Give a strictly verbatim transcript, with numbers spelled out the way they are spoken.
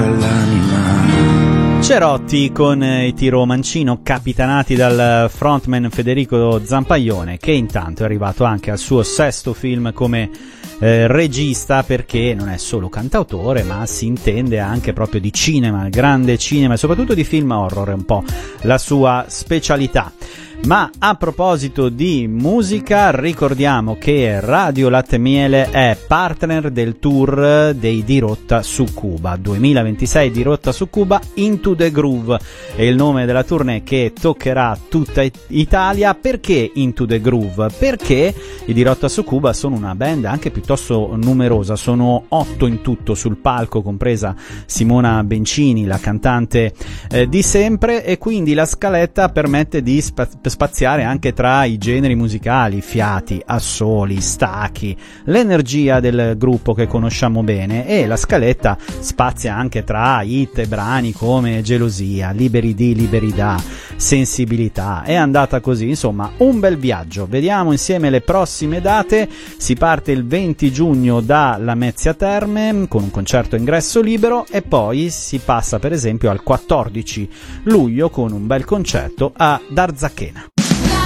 per l'anima. Cerotti con i Tiro Mancino, capitanati dal frontman Federico Zampaglione, che intanto è arrivato anche al suo sesto film come eh, regista, perché non è solo cantautore ma si intende anche proprio di cinema, grande cinema e soprattutto di film horror, è un po' la sua specialità. Ma a proposito di musica, ricordiamo che Radio Latte Miele è partner del tour dei Dirotta su Cuba duemilaventisei. Dirotta su Cuba Into the Groove è il nome della tournée che toccherà tutta Italia. Perché Into the Groove? Perché i Dirotta su Cuba sono una band anche piuttosto numerosa, sono otto in tutto sul palco, compresa Simona Bencini, la cantante eh, di sempre, e quindi la scaletta permette di spa- spaziare anche tra i generi musicali, fiati, assoli, stacchi, l'energia del gruppo che conosciamo bene, e la scaletta spazia anche tra hit e brani come Gelosia, Liberi di, Liberi da, Sensibilità. È andata così, insomma, un bel viaggio. Vediamo insieme le prossime date. Si parte il venti giugno da Lamezia Terme con un concerto ingresso libero, e poi si passa per esempio al quattordici luglio con un bel concerto a Darzachena.